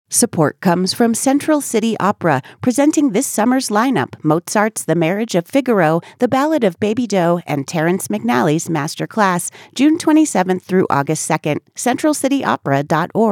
Support comes from Central City Opera, presenting this summer's lineup: Mozart's The Marriage of Figaro, The Ballad of Baby Doe, and Terrence McNally's Masterclass, June 27th through August 2nd. CentralCityOpera.org.